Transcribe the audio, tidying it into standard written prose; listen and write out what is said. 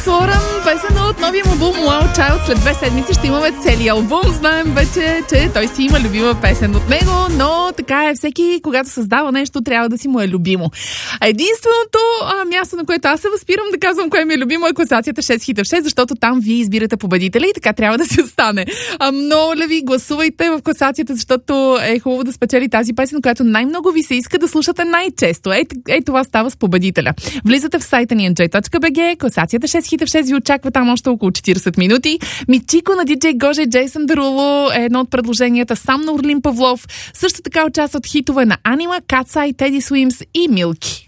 Лорен, песен от новия му албум Wild Child. След 2 седмици ще имаме целия албум. Знаем вече, че той си има любима песен от него, но така е, всеки, когато създава нещо, трябва да си му е любимо. Единственото място, на което аз се възпирам да казвам кое ми е любимо, е класацията 6 хита в 6, защото там вие избирате победители и така трябва да си остане. Моля ви, гласувайте в класацията, защото е хубаво да спечели тази песен, която най-много ви се иска да слушате най-често. Това става с победителя. Влизате в сайта ни nj.bg, класацията 6 хита в 6 ви очаква там още около 40 минути. Мичико на диджей Гоже и Джейсън Деруло е едно от предложенията, сам на Орлин Павлов. Също така участват хитове на Анима, Катса и Теди Суимс и Милки.